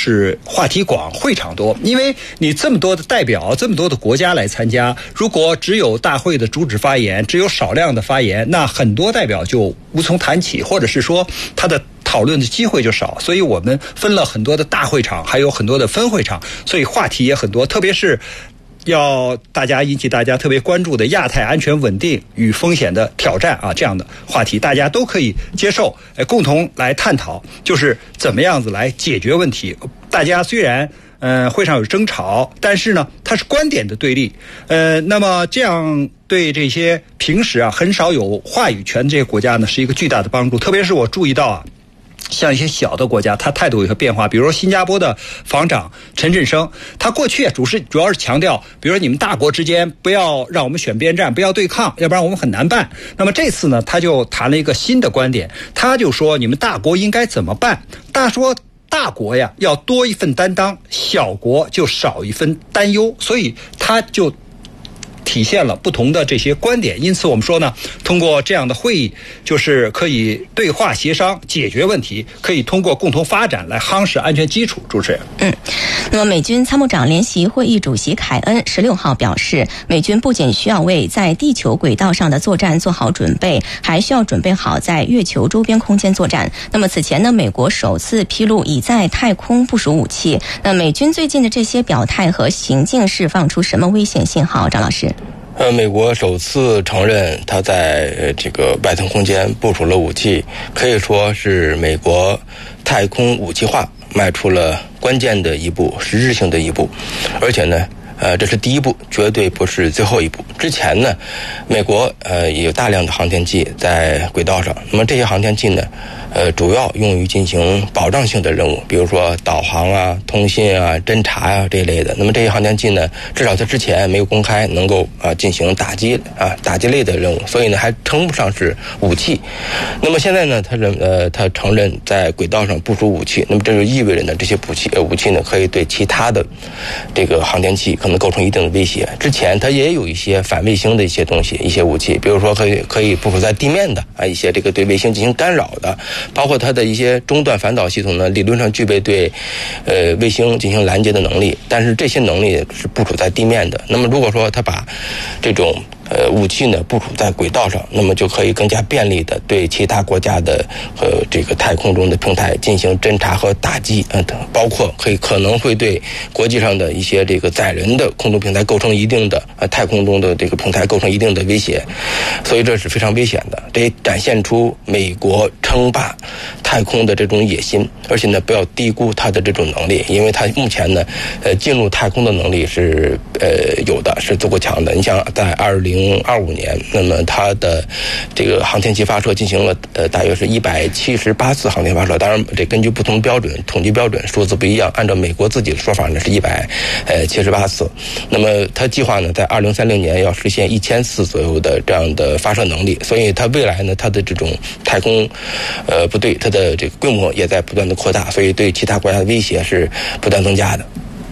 就是话题广、会场多，因为你这么多的代表、这么多的国家来参加，如果只有大会的主旨发言，只有少量的发言，那很多代表就无从谈起，或者是说他的讨论的机会就少，所以我们分了很多的大会场，还有很多的分会场，所以话题也很多，特别是要引起大家特别关注的亚太安全稳定与风险的挑战啊，这样的话题大家都可以接受，共同来探讨，就是怎么样子来解决问题。大家虽然会上有争吵，但是呢，它是观点的对立。那么这样对这些平时很少有话语权的这些国家呢，是一个巨大的帮助。特别是我注意到像一些小的国家，他态度有些变化。比如说新加坡的防长陈振声，他过去主要是强调，比如说你们大国之间不要让我们选边站，不要对抗，要不然我们很难办。那么这次呢，他就谈了一个新的观点，他就说你们大国应该怎么办？他说大国要多一份担当，小国就少一份担忧，所以他就体现了不同的这些观点。因此我们说呢，通过这样的会议，就是可以对话协商解决问题，可以通过共同发展来夯实安全基础。主持人， 那么美军参谋长联席会议主席凯恩16号表示，美军不仅需要为在地球轨道上的作战做好准备，还需要准备好在月球周边空间作战。那么此前呢，美国首次披露已在太空部署武器。那美军最近的这些表态和行径释放出什么危险信号？张老师。 美国首次承认他在这个外太空空间部署了武器，可以说是美国太空武器化迈出了关键的一步，实质性的一步。而且呢，这是第一步，绝对不是最后一步。之前呢，美国也有大量的航天器在轨道上，那么这些航天器呢，主要用于进行保障性的任务，比如说导航通信侦察这一类的。那么这些航天器呢，至少在之前没有公开能够进行打击类的任务，所以呢还称不上是武器。那么现在呢，他承认在轨道上部署武器，那么这就意味着呢，这些武器呢可以对其他的这个航天器可能构成一定的威胁。之前它也有一些反卫星的一些东西，一些武器，比如说可以部署在地面的一些这个对卫星进行干扰的，包括它的一些中段反导系统呢，理论上具备对卫星进行拦截的能力，但是这些能力是部署在地面的。那么如果说它把这种武器呢部署在轨道上，那么就可以更加便利的对其他国家的这个太空中的平台进行侦察和打击，包括可能会对国际上的一些这个载人的空中平台构成一定的太空中的这个平台构成一定的威胁，所以这是非常危险的。这也展现出美国称霸太空的这种野心，而且呢不要低估它的这种能力，因为它目前呢进入太空的能力是有的，是足够强的。你想在2025年，那么它的这个航天器发射进行了大约是178次航天发射，当然这根据不同标准统计标准数字不一样，按照美国自己的说法呢是178次。那么它计划呢在2030年要实现1000次左右的这样的发射能力，所以它未来呢它的这种太空部队它的这个规模也在不断的扩大，所以对其他国家的威胁是不断增加的。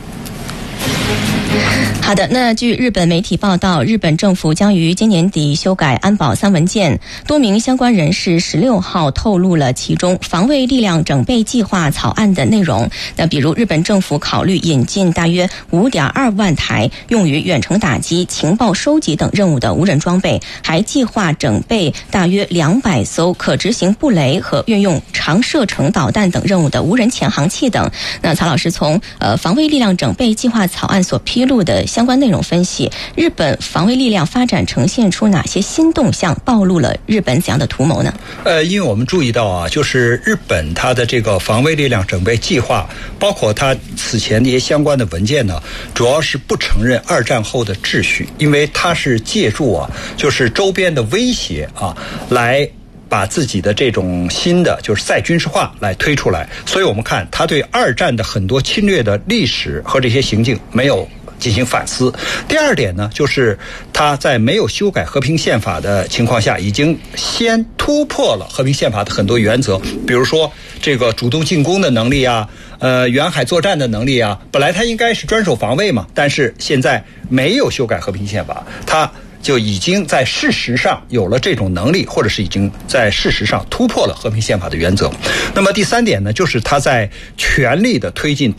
好的，那据日本媒体报道，日本政府将于今年底修改安保3文件，多名相关人士16号透露了其中防卫力量整备计划草案的内容。那比如日本政府考虑引进大约 5.2 万台用于远程打击、情报收集等任务的无人装备，还计划整备大约200艘可执行布雷和运用长射程导弹等任务的无人潜航器等。那曹老师从防卫力量整备计划草案所披露的相关内容分析，日本防卫力量发展呈现出哪些新动向，暴露了日本怎样的图谋呢？ 因为我们注意到就是日本它的这个防卫力量整备计划，包括它此前的一些相关的文件呢，主要是不承认二战后的秩序，因为它是借助就是周边的威胁来把自己的这种新的就是再军事化来推出来，所以我们看他对二战的很多侵略的历史和这些行径没有进行反思。第二点呢，就是他在没有修改和平宪法的情况下，已经先突破了和平宪法的很多原则，比如说这个主动进攻的能力远海作战的能力本来他应该是专守防卫嘛，但是现在没有修改和平宪法，他就已经在事实上有了这种能力，或者是已经在事实上突破了和平宪法的原则。那么第三点呢，就是他在全力的推进